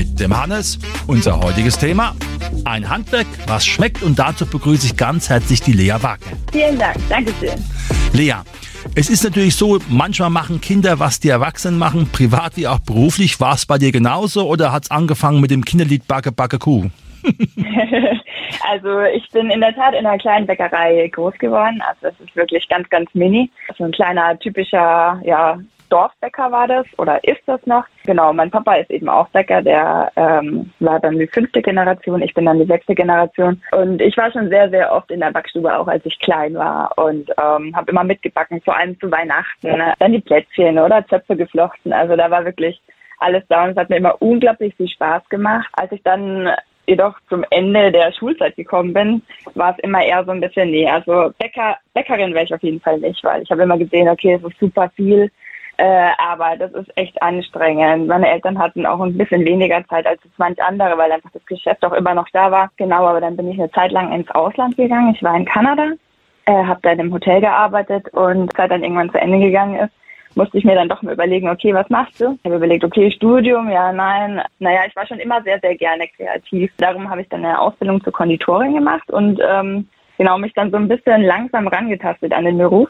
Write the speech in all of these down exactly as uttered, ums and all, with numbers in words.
mit dem Hannes. Unser heutiges Thema: ein Handwerk, was schmeckt. Und dazu begrüße ich ganz herzlich die Lea Wagner. Vielen Dank, Dankeschön. Lea, es ist natürlich so, manchmal machen Kinder, was die Erwachsenen machen, privat wie auch beruflich. War es bei dir genauso oder hat es angefangen mit dem Kinderlied Backe, Backe, Kuh? Also ich bin in der Tat in einer kleinen Bäckerei groß geworden. Also es ist wirklich ganz, ganz mini. So ein kleiner, typischer ja, Dorfbäcker war das oder ist das noch. Genau, mein Papa ist eben auch Bäcker. Der ähm, war dann die fünfte Generation, ich bin dann die sechste Generation. Und ich war schon sehr, sehr oft in der Backstube, auch als ich klein war. Und ähm, habe immer mitgebacken, vor allem zu Weihnachten. Ne? Dann die Plätzchen oder Zöpfe geflochten. Also da war wirklich alles da und es hat mir immer unglaublich viel Spaß gemacht. Als ich dann jedoch zum Ende der Schulzeit gekommen bin, war es immer eher so ein bisschen, nee, also Bäcker, Bäckerin wäre ich auf jeden Fall nicht, weil ich habe immer gesehen, okay, es ist super viel, äh, aber das ist echt anstrengend. Meine Eltern hatten auch ein bisschen weniger Zeit als manch andere, weil einfach das Geschäft auch immer noch da war. Genau, aber dann bin ich eine Zeit lang ins Ausland gegangen. Ich war in Kanada, äh, habe da in einem Hotel gearbeitet und als dann irgendwann zu Ende gegangen ist, musste ich mir dann doch mal überlegen, okay, was machst du? Ich habe überlegt, okay, Studium, ja, nein. Naja, ich war schon immer sehr, sehr gerne kreativ. Darum habe ich dann eine Ausbildung zur Konditorin gemacht und ähm, genau mich dann so ein bisschen langsam rangetastet an den Beruf.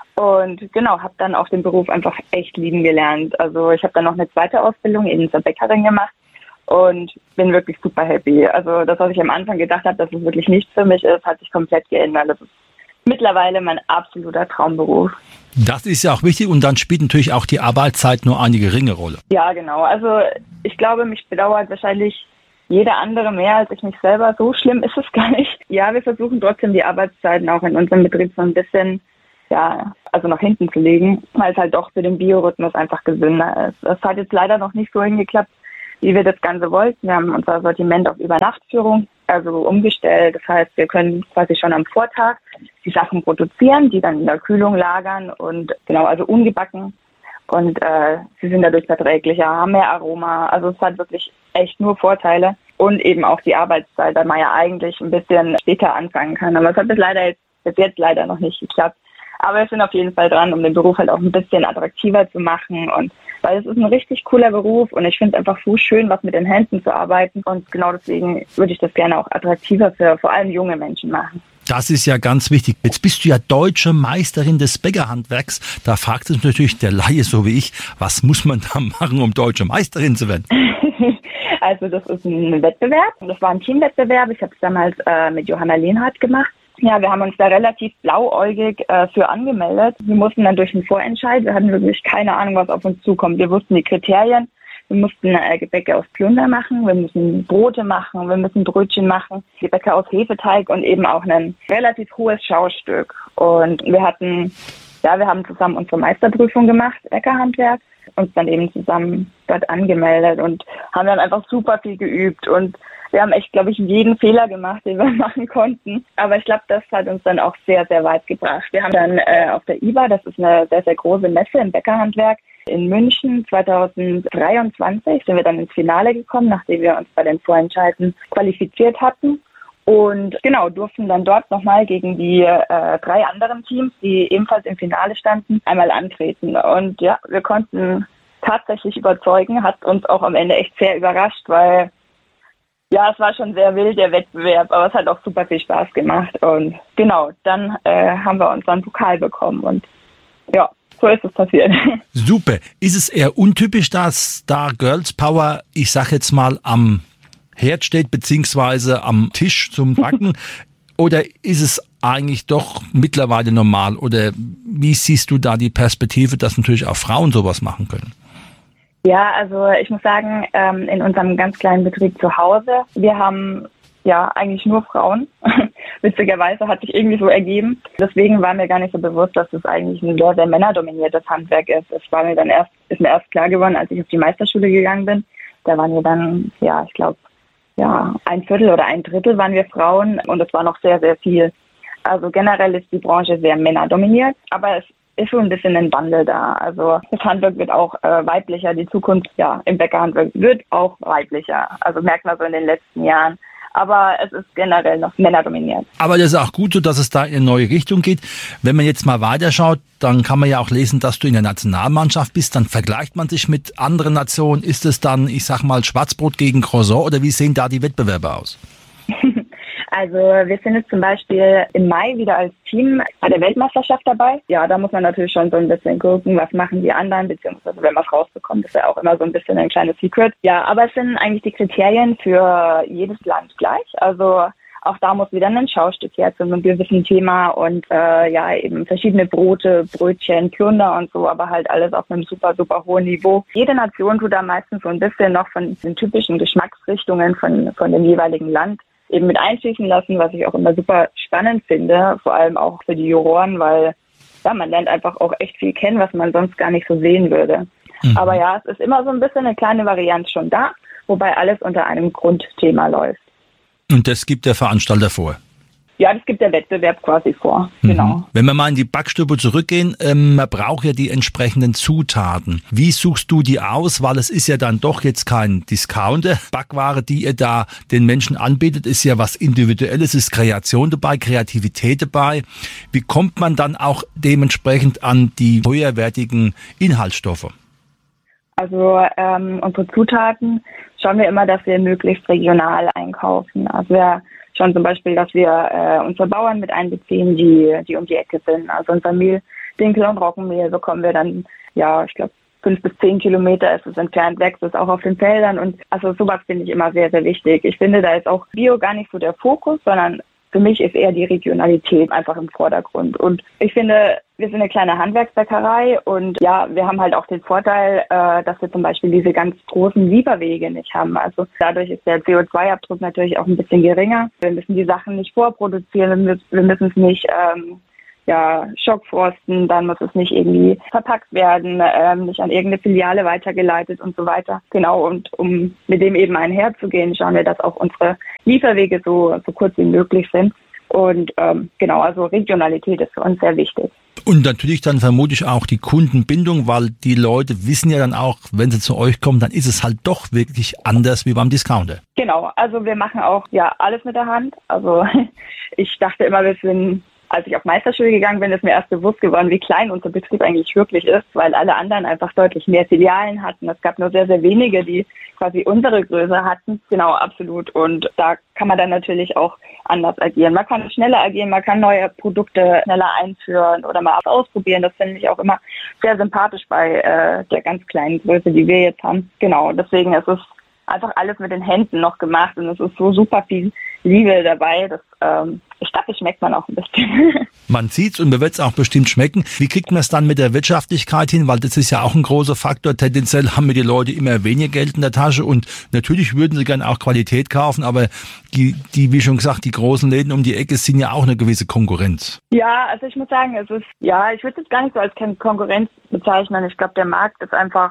Und genau, habe dann auch den Beruf einfach echt lieben gelernt. Also ich habe dann noch eine zweite Ausbildung eben zur Bäckerin gemacht und bin wirklich super happy. Also das, was ich am Anfang gedacht habe, dass es wirklich nichts für mich ist, hat sich komplett geändert. Das ist mittlerweile mein absoluter Traumberuf. Das ist ja auch wichtig und dann spielt natürlich auch die Arbeitszeit nur eine geringe Rolle. Ja, genau. Also ich glaube, mich bedauert wahrscheinlich jeder andere mehr als ich mich selber. So schlimm ist es gar nicht. Ja, wir versuchen trotzdem die Arbeitszeiten auch in unserem Betrieb so ein bisschen, ja, also nach hinten zu legen, weil es halt doch für den Biorhythmus einfach gesünder ist. Es hat jetzt leider noch nicht so hingeklappt, wie wir das Ganze wollten. Wir haben unser Sortiment auf Übernachtführung also umgestellt. Das heißt, wir können quasi schon am Vortag die Sachen produzieren, die dann in der Kühlung lagern und genau, also ungebacken. Und äh, sie sind dadurch verträglicher, haben mehr Aroma. Also es hat wirklich echt nur Vorteile. Und eben auch die Arbeitszeit, weil man ja eigentlich ein bisschen später anfangen kann. Aber es hat bis leider jetzt, bis jetzt leider noch nicht geklappt. Aber wir sind auf jeden Fall dran, um den Beruf halt auch ein bisschen attraktiver zu machen. Und weil es ist ein richtig cooler Beruf und ich finde es einfach so schön, was mit den Händen zu arbeiten. Und genau deswegen würde ich das gerne auch attraktiver für vor allem junge Menschen machen. Das ist ja ganz wichtig. Jetzt bist du ja deutsche Meisterin des Bäckerhandwerks. Da fragt sich natürlich der Laie so wie ich, was muss man da machen, um deutsche Meisterin zu werden? Also das ist ein Wettbewerb. Das war ein Teamwettbewerb. Ich habe es damals äh, mit Johanna Lehnhardt gemacht. Ja, wir haben uns da relativ blauäugig äh, für angemeldet. Wir mussten dann durch den Vorentscheid. Wir hatten wirklich keine Ahnung, was auf uns zukommt. Wir wussten die Kriterien. Wir mussten äh, Gebäcke aus Plunder machen. Wir müssen Brote machen. Wir müssen Brötchen machen. Gebäcke aus Hefeteig und eben auch ein relativ hohes Schaustück. Und wir hatten, ja, wir haben zusammen unsere Meisterprüfung gemacht, Bäckerhandwerk, uns dann eben zusammen dort angemeldet und haben dann einfach super viel geübt und wir haben echt, glaube ich, jeden Fehler gemacht, den wir machen konnten. Aber ich glaube, das hat uns dann auch sehr, sehr weit gebracht. Wir haben dann äh, auf der I B A, das ist eine sehr, sehr große Messe im Bäckerhandwerk, in München zweitausenddreiundzwanzig sind wir dann ins Finale gekommen, nachdem wir uns bei den Vorentscheiden qualifiziert hatten. Und genau, durften dann dort nochmal gegen die äh, drei anderen Teams, die ebenfalls im Finale standen, einmal antreten. Und ja, wir konnten tatsächlich überzeugen, hat uns auch am Ende echt sehr überrascht, weil ja, es war schon sehr wild, der Wettbewerb, aber es hat auch super viel Spaß gemacht. Und genau, dann äh, haben wir unseren Pokal bekommen und ja, so ist es passiert. Super. Ist es eher untypisch, dass da Girls Power, ich sag jetzt mal, am Herd steht, beziehungsweise am Tisch zum Backen? Oder ist es eigentlich doch mittlerweile normal? Oder wie siehst du da die Perspektive, dass natürlich auch Frauen sowas machen können? Ja, also ich muss sagen, in unserem ganz kleinen Betrieb zu Hause, wir haben ja eigentlich nur Frauen. Witzigerweise hat sich irgendwie so ergeben. Deswegen war mir gar nicht so bewusst, dass es eigentlich ein sehr, sehr männerdominiertes Handwerk ist. Es war mir dann erst, ist mir erst klar geworden, als ich auf die Meisterschule gegangen bin. Da waren wir dann, ja, ich glaube, ja, ein Viertel oder ein Drittel waren wir Frauen und es war noch sehr, sehr viel. Also generell ist die Branche sehr männerdominiert, aber es ist schon ein bisschen ein Wandel da. Also das Handwerk wird auch äh, weiblicher. Die Zukunft ja im Bäckerhandwerk wird auch weiblicher. Also merkt man so in den letzten Jahren. aber es ist generell noch männerdominiert. Aber das ist auch gut so, dass es da in eine neue Richtung geht. Wenn man jetzt mal weiterschaut, dann kann man ja auch lesen, dass du in der Nationalmannschaft bist. Dann vergleicht man sich mit anderen Nationen. Ist es dann, ich sag mal, Schwarzbrot gegen Croissant oder wie sehen da die Wettbewerbe aus? Also wir sind jetzt zum Beispiel im Mai wieder als Team bei der Weltmeisterschaft dabei. Ja, da muss man natürlich schon so ein bisschen gucken, was machen die anderen, beziehungsweise wenn man es rausbekommt, ist ja auch immer so ein bisschen ein kleines Secret. Ja, aber es sind eigentlich die Kriterien für jedes Land gleich. Also auch da muss wieder ein Schaustück her zu einem gewissen Thema und äh, ja eben verschiedene Brote, Brötchen, Plunder und so, aber halt alles auf einem super, super hohen Niveau. Jede Nation tut da meistens so ein bisschen noch von den typischen Geschmacksrichtungen von, von dem jeweiligen Land eben mit einschließen lassen, was ich auch immer super spannend finde, vor allem auch für die Juroren, weil ja, man lernt einfach auch echt viel kennen, was man sonst gar nicht so sehen würde. Mhm. Aber ja, es ist immer so ein bisschen eine kleine Variante schon da, wobei alles unter einem Grundthema läuft. Und das gibt der Veranstalter vor? Ja, das gibt der Wettbewerb quasi vor, mhm. genau. Wenn wir mal in die Backstube zurückgehen, ähm, man braucht ja die entsprechenden Zutaten. Wie suchst du die aus? Weil es ist ja dann doch jetzt kein Discounter. Backware, die ihr da den Menschen anbietet, ist ja was Individuelles, ist Kreation dabei, Kreativität dabei. Wie kommt man dann auch dementsprechend an die höherwertigen Inhaltsstoffe? Also ähm, unsere Zutaten schauen wir immer, dass wir möglichst regional einkaufen. Also wir schauen zum Beispiel, dass wir äh, unsere Bauern mit einbeziehen, die die um die Ecke sind. Also unser Mehl, Dinkel und Roggenmehl bekommen wir dann, ja, ich glaube, fünf bis zehn Kilometer ist es entfernt, wächst es auch auf den Feldern. Und also sowas finde ich immer sehr, sehr wichtig. Ich finde, da ist auch Bio gar nicht so der Fokus, sondern für mich ist eher die Regionalität einfach im Vordergrund. Und ich finde, wir sind eine kleine Handwerksbäckerei und ja, wir haben halt auch den Vorteil, äh, dass wir zum Beispiel diese ganz großen Lieferwege nicht haben. Also dadurch ist der C O zwei Abdruck natürlich auch ein bisschen geringer. Wir müssen die Sachen nicht vorproduzieren, wir müssen es nicht ähm, ja, schockfrosten, dann muss es nicht irgendwie verpackt werden, ähm, nicht an irgendeine Filiale weitergeleitet und so weiter. Genau, und um mit dem eben einherzugehen, schauen wir, dass auch unsere Lieferwege so, so kurz wie möglich sind. Und ähm, genau, also Regionalität ist für uns sehr wichtig. Und natürlich dann vermutlich auch die Kundenbindung, weil die Leute wissen ja dann auch, wenn sie zu euch kommen, dann ist es halt doch wirklich anders wie beim Discounter. Genau, also wir machen auch ja alles mit der Hand. Also ich dachte immer, wir sind, als ich auf Meisterschule gegangen bin, ist mir erst bewusst geworden, wie klein unser Betrieb eigentlich wirklich ist, weil alle anderen einfach deutlich mehr Filialen hatten. Es gab nur sehr, sehr wenige, die quasi unsere Größe hatten. Genau, absolut. Und da kann man dann natürlich auch anders agieren. Man kann schneller agieren, man kann neue Produkte schneller einführen oder mal ausprobieren. Das finde ich auch immer sehr sympathisch bei äh, der ganz kleinen Größe, die wir jetzt haben. Genau, deswegen ist es einfach alles mit den Händen noch gemacht und es ist so super viel Liebe dabei. Das, ähm, ich glaube, das schmeckt man auch ein bisschen. Man sieht's und man wird's auch bestimmt schmecken. Wie kriegt man es dann mit der Wirtschaftlichkeit hin? Weil das ist ja auch ein großer Faktor. Tendenziell haben wir die Leute immer weniger Geld in der Tasche und natürlich würden sie gerne auch Qualität kaufen, aber die, die, wie schon gesagt, die großen Läden um die Ecke sind ja auch eine gewisse Konkurrenz. Ja, also ich muss sagen, es ist, ja, ich würde es gar nicht so als Konkurrenz bezeichnen. Ich glaube, der Markt ist einfach,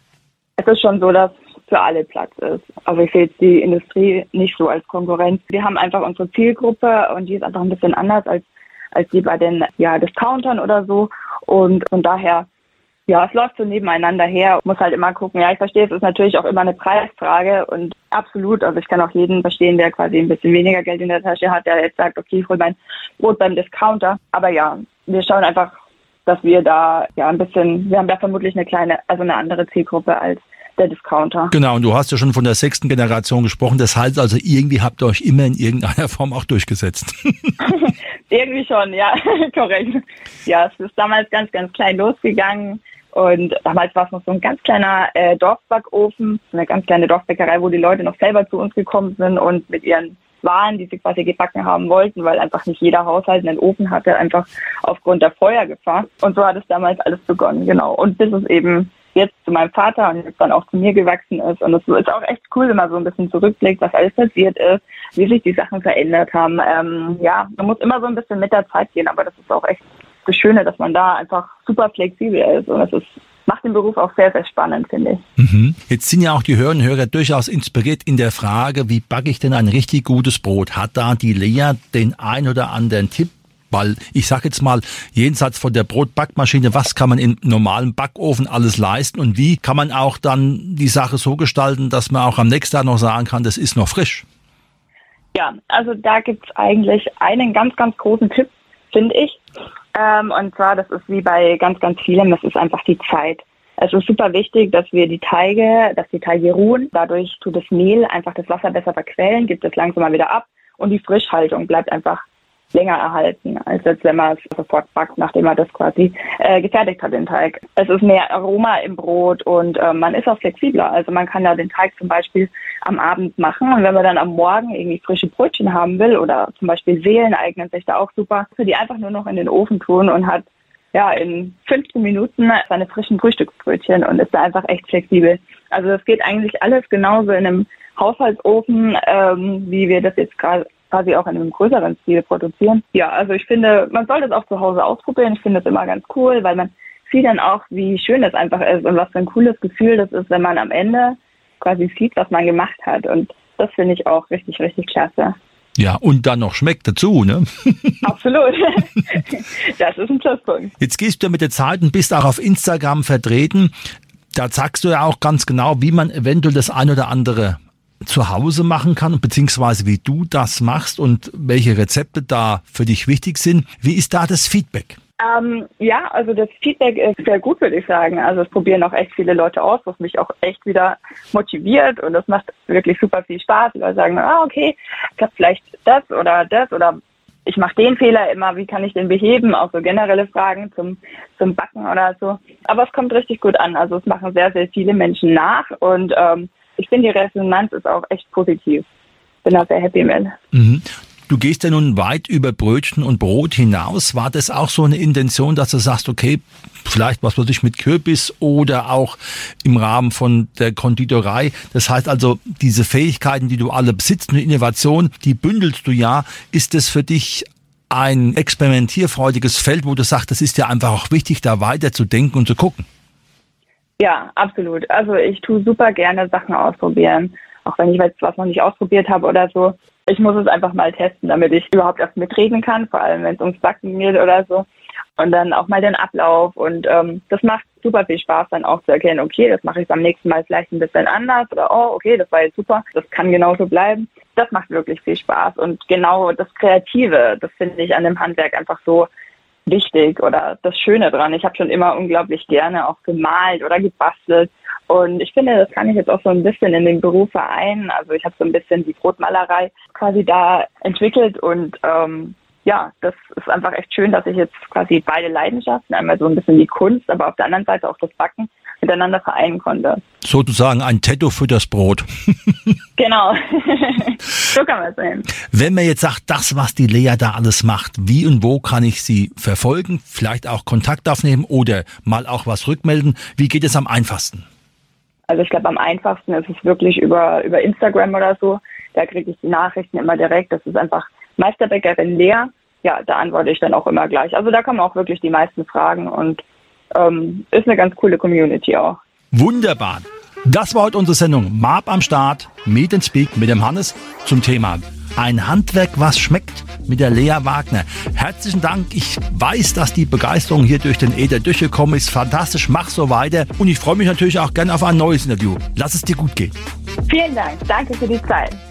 es ist schon so, dass für alle Platz ist. Also ich sehe jetzt die Industrie nicht so als Konkurrenz. Wir haben einfach unsere Zielgruppe und die ist einfach ein bisschen anders als als die bei den ja, Discountern oder so. Und von daher, ja, es läuft so nebeneinander her. Muss halt immer gucken. Ja, ich verstehe, es ist natürlich auch immer eine Preisfrage und absolut. Also ich kann auch jeden verstehen, der quasi ein bisschen weniger Geld in der Tasche hat, der jetzt sagt, okay, ich hole mein Brot beim Discounter. Aber ja, wir schauen einfach, dass wir da ja ein bisschen, wir haben da vermutlich eine kleine, also eine andere Zielgruppe als der Discounter. Genau, und du hast ja schon von der sechsten Generation gesprochen. Das heißt also, irgendwie habt ihr euch immer in irgendeiner Form auch durchgesetzt. Irgendwie schon, ja, korrekt. Ja, es ist damals ganz, ganz klein losgegangen und damals war es noch so ein ganz kleiner äh, Dorfbackofen, eine ganz kleine Dorfbäckerei, wo die Leute noch selber zu uns gekommen sind und mit ihren Waren, die sie quasi gebacken haben wollten, weil einfach nicht jeder Haushalt einen Ofen hatte, einfach aufgrund der Feuergefahr. Und so hat es damals alles begonnen, genau. Und bis es eben jetzt zu meinem Vater und jetzt dann auch zu mir gewachsen ist. Und es ist auch echt cool, wenn man so ein bisschen zurückblickt, was alles passiert ist, wie sich die Sachen verändert haben. Ähm, ja, man muss immer so ein bisschen mit der Zeit gehen, aber das ist auch echt das Schöne, dass man da einfach super flexibel ist. Und es ist, macht den Beruf auch sehr, sehr spannend, finde ich. Mhm. Jetzt sind ja auch die Hörerinnen und Hörer durchaus inspiriert in der Frage, wie backe ich denn ein richtig gutes Brot? Hat da die Lea den ein oder anderen Tipp? Weil ich sage jetzt mal, jenseits von der Brotbackmaschine, was kann man im normalen Backofen alles leisten und wie kann man auch dann die Sache so gestalten, dass man auch am nächsten Tag noch sagen kann, das ist noch frisch? Ja, also da gibt's eigentlich einen ganz, ganz großen Tipp, finde ich. Ähm, und zwar, das ist wie bei ganz, ganz vielem, das ist einfach die Zeit. Es ist super wichtig, dass wir die Teige, dass die Teige ruhen. Dadurch tut das Mehl einfach das Wasser besser verquellen, gibt es langsamer wieder ab und die Frischhaltung bleibt einfach länger erhalten, als jetzt, wenn man es sofort backt, nachdem man das quasi äh, gefertigt hat, den Teig. Es ist mehr Aroma im Brot und äh, man ist auch flexibler. Also man kann ja den Teig zum Beispiel am Abend machen und wenn man dann am Morgen irgendwie frische Brötchen haben will oder zum Beispiel Seelen eignen sich da auch super, für die einfach nur noch in den Ofen tun und hat ja in fünfzehn Minuten seine frischen Frühstücksbrötchen und ist da einfach echt flexibel. Also das geht eigentlich alles genauso in einem Haushaltsofen, ähm, wie wir das jetzt gerade quasi auch in einem größeren Stil produzieren. Ja, also ich finde, man soll das auch zu Hause ausprobieren. Ich finde das immer ganz cool, weil man sieht dann auch, wie schön das einfach ist und was für ein cooles Gefühl das ist, wenn man am Ende quasi sieht, was man gemacht hat. Und das finde ich auch richtig, richtig klasse. Ja, und dann noch schmeckt dazu, ne? Absolut. Das ist ein Pluspunkt. Jetzt gehst du mit der Zeit und bist auch auf Instagram vertreten. Da sagst du ja auch ganz genau, wie man eventuell das ein oder andere zu Hause machen kann, beziehungsweise wie du das machst und welche Rezepte da für dich wichtig sind. Wie ist da das Feedback? Ähm, ja, also das Feedback ist sehr gut, würde ich sagen. Also es probieren auch echt viele Leute aus, was mich auch echt wieder motiviert und das macht wirklich super viel Spaß. Die Leute sagen, ah, okay, ich habe vielleicht das oder das oder ich mache den Fehler immer, wie kann ich den beheben? Auch so generelle Fragen zum, zum Backen oder so. Aber es kommt richtig gut an. Also es machen sehr, sehr viele Menschen nach und ähm, ich finde, die Resonanz ist auch echt positiv. Bin da sehr happy mit. Mhm. Du gehst ja nun weit über Brötchen und Brot hinaus. War das auch so eine Intention, dass du sagst, okay, vielleicht was weiß ich mit Kürbis oder auch im Rahmen von der Konditorei? Das heißt also, diese Fähigkeiten, die du alle besitzt, eine Innovation, die bündelst du ja. Ist das für dich ein experimentierfreudiges Feld, wo du sagst, das ist ja einfach auch wichtig, da weiter zu denken und zu gucken? Ja, absolut. Also ich tue super gerne Sachen ausprobieren, auch wenn ich jetzt was noch nicht ausprobiert habe oder so. Ich muss es einfach mal testen, damit ich überhaupt erst mitreden kann, vor allem wenn es ums Backen geht oder so. Und dann auch mal den Ablauf und ähm, das macht super viel Spaß dann auch zu erkennen, okay, das mache ich beim nächsten Mal vielleicht ein bisschen anders oder oh, okay, das war jetzt super, das kann genauso bleiben. Das macht wirklich viel Spaß und genau das Kreative, das finde ich an dem Handwerk einfach so wichtig oder das Schöne dran. Ich habe schon immer unglaublich gerne auch gemalt oder gebastelt und ich finde, das kann ich jetzt auch so ein bisschen in den Beruf vereinen. Also ich habe so ein bisschen die Brotmalerei quasi da entwickelt und ähm, ja, das ist einfach echt schön, dass ich jetzt quasi beide Leidenschaften, einmal so ein bisschen die Kunst, aber auf der anderen Seite auch das Backen miteinander vereinen konnte. Sozusagen ein Tattoo für das Brot. Genau, so kann man es sehen. Wenn man jetzt sagt, das, was die Lea da alles macht, wie und wo kann ich sie verfolgen, vielleicht auch Kontakt aufnehmen oder mal auch was rückmelden, wie geht es am einfachsten? Also ich glaube, am einfachsten ist es wirklich über, über Instagram oder so. Da kriege ich die Nachrichten immer direkt. Das ist einfach Meisterbäckerin Lea. Ja, da antworte ich dann auch immer gleich. Also da kommen auch wirklich die meisten Fragen und ähm, ist eine ganz coole Community auch. Wunderbar. Das war heute unsere Sendung Marb am Start, Meet and Speak mit dem Hannes zum Thema ein Handwerk, was schmeckt, mit der Lea Wagner. Herzlichen Dank. Ich weiß, dass die Begeisterung hier durch den Äther durchgekommen ist. Fantastisch, mach so weiter. Und ich freue mich natürlich auch gerne auf ein neues Interview. Lass es dir gut gehen. Vielen Dank. Danke für die Zeit.